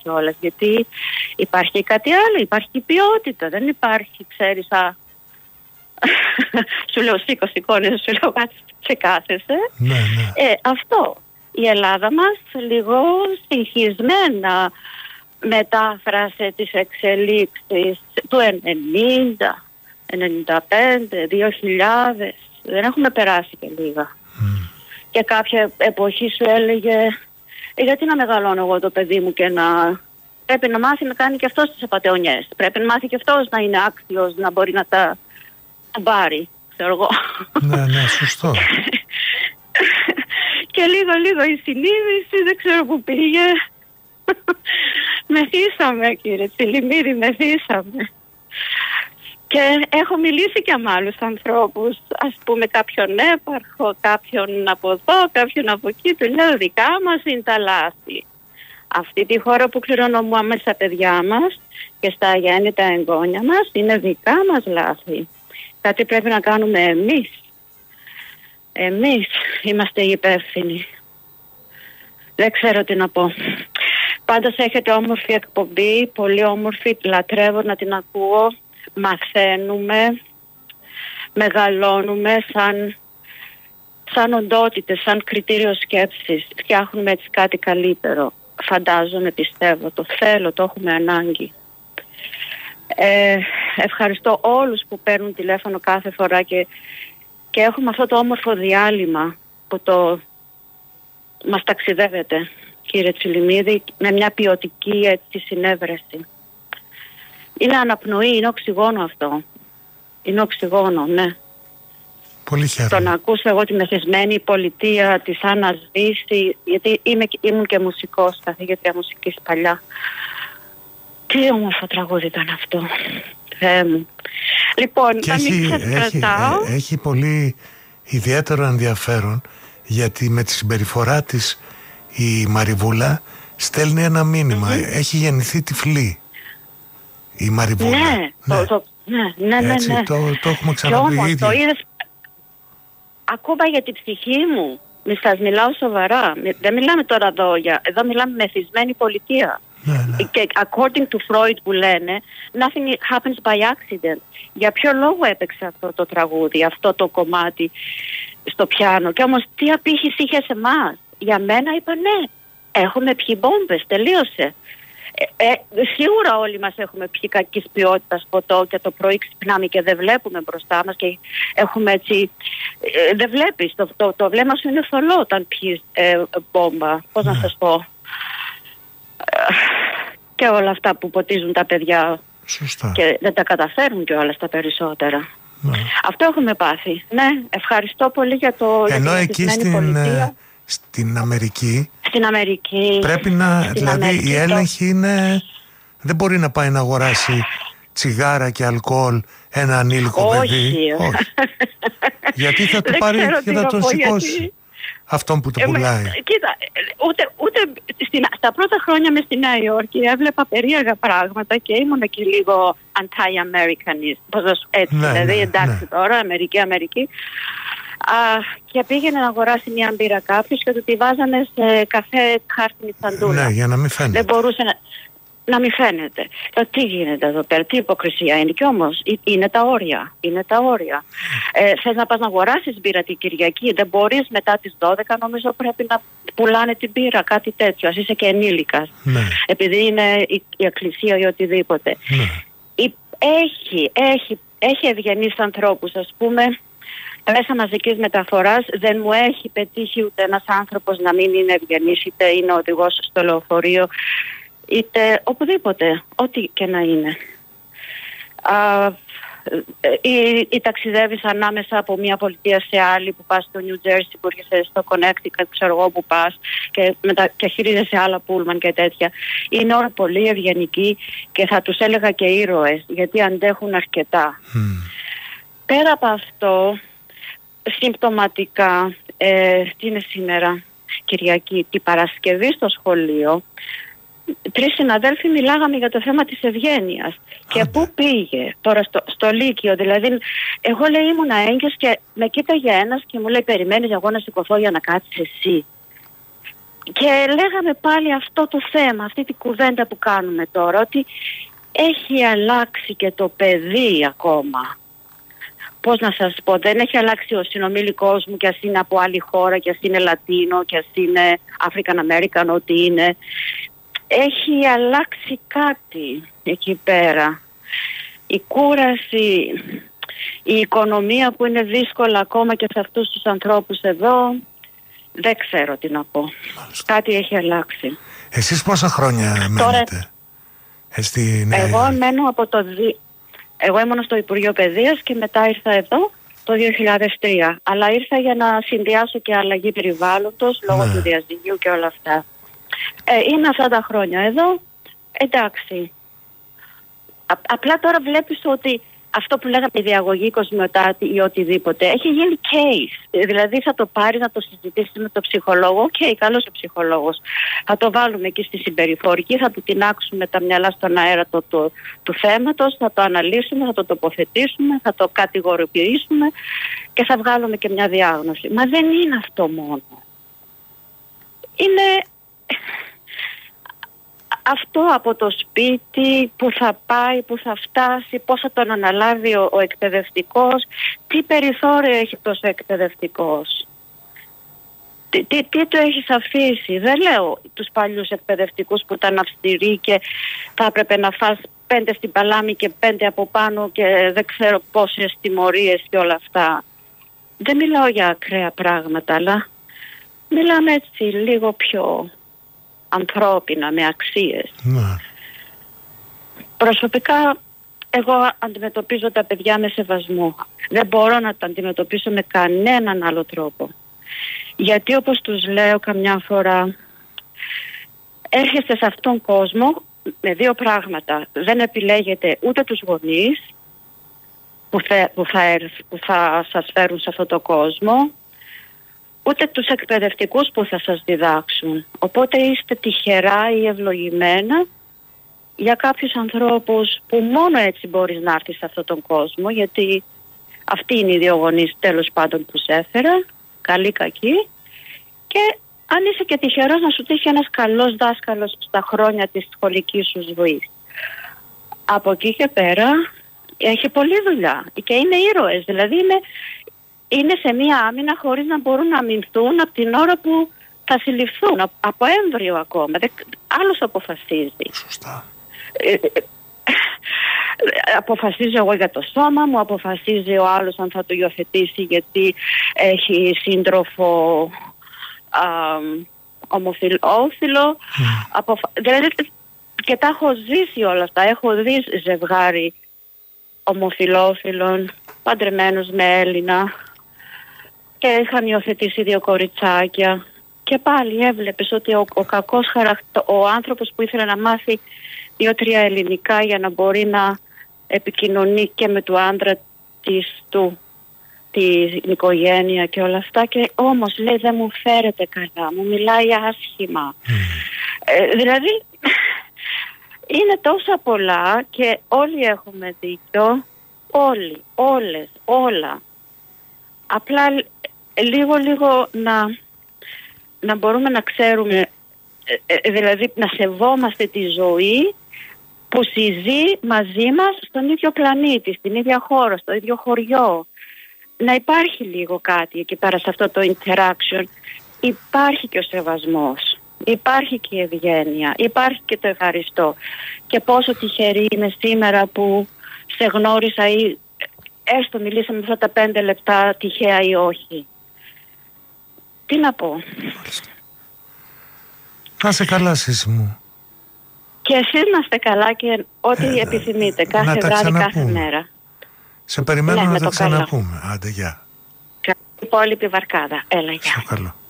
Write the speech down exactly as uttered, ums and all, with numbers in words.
κιόλας, γιατί υπάρχει κάτι άλλο, υπάρχει η ποιότητα, δεν υπάρχει, ξέρεις, α... σου λέω σήκω, σηκώνεσαι, σου λέω κάτσε και κάθεσαι. Ναι, ναι. Ε, αυτό. Η Ελλάδα μας λίγο συγχυσμένα μετάφρασε τις εξελίξεις του ενενήντα, ενενήντα πέντε, δύο χιλιάδες. Δεν έχουμε περάσει και λίγα. Mm. Και κάποια εποχή σου έλεγε ε, γιατί να μεγαλώνω εγώ το παιδί μου και να... Πρέπει να μάθει να κάνει και αυτός τις απατεωνιές. Πρέπει να μάθει και αυτός να είναι άξιος, να μπορεί να τα πάρει, ξέρω εγώ. Ναι, ναι, σωστό. Και λίγο λίγο η συνείδηση δεν ξέρω που πήγε. Μεθύσαμε, κύριε Τσιλιμίδη, μεθύσαμε. Και έχω μιλήσει και με άλλους ανθρώπους, ας πούμε κάποιον έπαρχο, κάποιον από εδώ, κάποιον από εκεί, του λέω δικά μας είναι τα λάθη. Αυτή τη χώρα που κληρονομούμε στα παιδιά μας και στα αγέννητα εγγόνια μας είναι δικά μας λάθη. Κάτι πρέπει να κάνουμε εμείς. Εμείς είμαστε οι υπεύθυνοι. Δεν ξέρω τι να πω. Πάντως έχετε όμορφη εκπομπή, πολύ όμορφη, λατρεύω να την ακούω. Μαθαίνουμε, μεγαλώνουμε σαν, σαν οντότητες, σαν κριτήριο σκέψης. Φτιάχνουμε έτσι κάτι καλύτερο. Φαντάζομαι, πιστεύω, το θέλω, το έχουμε ανάγκη. Ε, ευχαριστώ όλους που παίρνουν τηλέφωνο κάθε φορά και, και έχουμε αυτό το όμορφο διάλειμμα που το μας ταξιδεύεται, κύριε Τσιλιμίδη, με μια ποιοτική έτσι συνέβρεση. Είναι αναπνοή, είναι οξυγόνο αυτό. Είναι οξυγόνο, ναι. Πολύ χαίρομαι. Το να ακούσω εγώ τη μεθυσμένη πολιτεία της Άννας Δύση, γιατί είμαι, ήμουν και μουσικός, καθηγήτρια μουσικής παλιά. Τι όμορφο τραγούδι ήταν αυτό. Θεέ μου. Λοιπόν, και να έχει, μην σας κρατάω. Έχει, έχει πολύ ιδιαίτερο ενδιαφέρον, γιατί με τη συμπεριφορά της η Μαριβούλα στέλνει ένα μήνυμα. Mm-hmm. Έχει γεννηθεί τυφλή η Μαριβούλα. Ναι, ναι, το, το, ναι, ναι, ναι, έτσι, ναι. Το, το έχουμε ξαναπεί ήδη. Το είδες, ακόμα για την ψυχή μου, μη σας μιλάω σοβαρά. Δεν μιλάμε τώρα εδώ, για, εδώ μιλάμε μεθυσμένη πολιτεία. Ναι, ναι. Και according to Freud που λένε, nothing happens by accident. Για ποιο λόγο έπαιξε αυτό το τραγούδι, αυτό το κομμάτι στο πιάνο? Και όμως τι απήχηση είχε σε εμάς? Για μένα είπα ναι, έχουμε πιει μπόμπες, τελείωσε. Ε, ε, σίγουρα όλοι μας έχουμε πιει κακής ποιότητας ποτό και το πρωί ξυπνάμε και δεν βλέπουμε μπροστά μας και έχουμε έτσι, ε, δεν βλέπεις, το, το, το βλέμμα σου είναι θολό όταν πιεις ε, μπόμπα, πώς να σας πω. Και όλα αυτά που ποτίζουν τα παιδιά. Σωστά. Και δεν τα καταφέρουν και όλα τα περισσότερα. Ναι. Αυτό έχουμε πάθει. Ναι, ευχαριστώ πολύ για το... Ενώ για εκεί στην, στην Αμερική στην Αμερική πρέπει να, στην δηλαδή Αμερική, η έλεγχη είναι, δεν μπορεί να πάει να αγοράσει τσιγάρα και αλκοόλ ένα ανήλικο όχι, παιδί. Όχι. Γιατί θα του πάρει και θα τον σηκώσει. Γιατί... αυτόν που το ε, πουλάει. Κοίτα, ούτε, ούτε στην, στα πρώτα χρόνια μες στη Νέα Υόρκη έβλεπα περίεργα πράγματα και ήμουν και λίγο anti-Americanist. Πώς να σου έτσι, ναι, δηλαδή ναι, εντάξει ναι. τώρα, Αμερική, Αμερική. Α, και πήγαινε να αγοράσει μια μπύρα κάποιος και του τη βάζανε σε καφέ χάρτινη τσαντούλα. Ναι, για να μην φαίνεται. Δεν μπορούσε να... να μην φαίνεται. Το τι γίνεται εδώ πέρα, τι υποκρισία είναι. Και όμως είναι τα όρια. Είναι τα όρια. Ε, θες να πας να αγοράσεις μπύρα την Κυριακή, δεν μπορείς μετά τις δώδεκα, νομίζω πρέπει να πουλάνε την μπύρα, κάτι τέτοιο. Ας είσαι και ενήλικας. Ναι. Επειδή είναι η, η εκκλησία ή οτιδήποτε. Ναι. Η, έχει, έχει, έχει ευγενείς ανθρώπους, ας πούμε. Μέσα μαζικής μεταφοράς δεν μου έχει πετύχει ούτε ένας άνθρωπος να μην είναι ευγενής, είτε είναι οδηγός στο λεωφορείο, είτε οπουδήποτε, ό,τι και να είναι. Α, ή, ή ταξιδεύεις ανάμεσα από μια πολιτεία σε άλλη, που πας στο New Jersey, που έρχεσαι στο Connecticut, ξέρω εγώ που πας, και, μετα, και χειρίζεσαι άλλα πούλμαν και τέτοια. Είναι όλα πολύ ευγενικοί και θα τους έλεγα και ήρωες, γιατί αντέχουν αρκετά. Mm. Πέρα από αυτό, συμπτωματικά, ε, τι είναι σήμερα, Κυριακή, την Παρασκευή στο σχολείο, τρεις συναδέλφοι μιλάγαμε για το θέμα της ευγένειας. Και πού πήγε τώρα στο, στο Λύκειο, δηλαδή εγώ λέει ήμουνα έγκυος και με κοίταγε ένας και μου λέει περιμένεις εγώ να σηκωθώ για να κάτσεις εσύ? Και λέγαμε πάλι αυτό το θέμα, αυτή την κουβέντα που κάνουμε τώρα, ότι έχει αλλάξει και το παιδί ακόμα. Πώς να σας πω, δεν έχει αλλάξει ο συνομιλικός μου, κι ας είναι από άλλη χώρα, κι ας είναι Λατίνο, κι ας είναι African American, ό,τι είναι. Έχει αλλάξει κάτι εκεί πέρα. Η κούραση, η οικονομία που είναι δύσκολα ακόμα και σε αυτούς τους ανθρώπους εδώ, δεν ξέρω τι να πω. Μάλιστα. Κάτι έχει αλλάξει. Εσείς πόσα χρόνια μένετε? Στην... Εγώ μένω από το... Δι... Εγώ ήμουν στο Υπουργείο Παιδείας και μετά ήρθα εδώ το δύο χιλιάδες τρία. Αλλά ήρθα για να συνδυάσω και αλλαγή περιβάλλοντος λόγω ναι. του διαζυγίου και όλα αυτά. Ε, είναι αυτά τα χρόνια εδώ. Εντάξει. Α, απλά τώρα βλέπεις ότι αυτό που λέγαμε η διαγωγή κοσμιοτάτη ή οτιδήποτε έχει γίνει case. Δηλαδή θα το πάρει να το συζητήσει με τον ψυχολόγο. Οκ, okay, καλός ο ψυχολόγος. Θα το βάλουμε εκεί στη συμπεριφορική, θα του τινάξουμε τα μυαλά στον αέρα το, το, του θέματος, θα το αναλύσουμε, θα το τοποθετήσουμε, θα το κατηγοριοποιήσουμε και θα βγάλουμε και μια διάγνωση. Μα δεν είναι αυτό μόνο. Είναι... αυτό από το σπίτι, που θα πάει, που θα φτάσει, πώς θα τον αναλάβει ο, ο εκπαιδευτικός, τι περιθώριο έχει τόσο εκπαιδευτικός, τι, τι, τι του έχεις αφήσει. Δεν λέω τους παλιούς εκπαιδευτικούς που ήταν αυστηροί και θα έπρεπε να φας πέντε στην παλάμη και πέντε από πάνω και δεν ξέρω πόσες τιμωρίες και όλα αυτά. Δεν μιλάω για ακραία πράγματα, αλλά μιλάμε έτσι λίγο πιο... ανθρώπινα, με αξίες. Ναι. Προσωπικά εγώ αντιμετωπίζω τα παιδιά με σεβασμό. Δεν μπορώ να τα αντιμετωπίσω με κανέναν άλλο τρόπο. Γιατί όπως τους λέω καμιά φορά, έρχεστε σε αυτόν τον κόσμο με δύο πράγματα. Δεν επιλέγετε ούτε τους γονείς που θα, που θα, που θα σας φέρουν σε αυτόν τον κόσμο, ούτε τους εκπαιδευτικούς που θα σας διδάξουν. Οπότε είστε τυχερά ή ευλογημένα για κάποιους ανθρώπους που μόνο έτσι μπορείς να έρθεις σε αυτόν τον κόσμο, γιατί αυτοί είναι οι δύο γονείς τέλος πάντων που σε έφερα, καλή κακή, και αν είσαι και τυχερός να σου τύχει ένας καλός δάσκαλος στα χρόνια της σχολικής σου ζωής. Από εκεί και πέρα έχει πολλή δουλειά και είναι ήρωες, δηλαδή είναι... είναι σε μία άμυνα χωρίς να μπορούν να αμυνθούν από την ώρα που θα συλληφθούν, από έμβριο ακόμα. Άλλος αποφασίζει. Σωστά. Ε, ε, αποφασίζω εγώ για το σώμα μου, αποφασίζει ο άλλος αν θα το υιοθετήσει γιατί έχει σύντροφο α, ομοφιλόφιλο. Mm. Αποφα... Δηλαδή, και τα έχω ζήσει όλα αυτά. Έχω δει ζευγάρι ομοφιλόφιλων, παντρεμένος με Έλληνα, και είχαν υιοθετήσει δύο κοριτσάκια. Και πάλι έβλεπες ότι ο, ο κακός χαρακτήρας, ο άνθρωπος που ήθελε να μάθει δύο-τρία ελληνικά για να μπορεί να επικοινωνεί και με του άντρα της του, την οικογένεια και όλα αυτά, και όμως λέει δεν μου φέρεται καλά, μου μιλάει άσχημα. Mm. Ε, δηλαδή είναι τόσα πολλά και όλοι έχουμε δίκιο, όλοι, όλες, όλα. Απλά λίγο λίγο να, να μπορούμε να ξέρουμε, ε, δηλαδή να σεβόμαστε τη ζωή που συζεί μαζί μας στον ίδιο πλανήτη, στην ίδια χώρα, στο ίδιο χωριό. Να υπάρχει λίγο κάτι εκεί πέρα σε αυτό το interaction. Υπάρχει και ο σεβασμός, υπάρχει και η ευγένεια, υπάρχει και το ευχαριστώ. Και πόσο τυχερή είμαι σήμερα που σε γνώρισα ή έστω μιλήσαμε αυτά τα πέντε λεπτά τυχαία ή όχι. Τι να πω. Να είσαι καλά, Σύση μου. Και εσείς να είστε καλά και ό,τι ε, επιθυμείτε, κάθε βράδυ, κάθε μέρα. Σε περιμένω ναι, να τα ξαναπούμε. Άντε, γεια. Καλή υπόλοιπη βαρκάδα. Έλα, γεια. Καλό.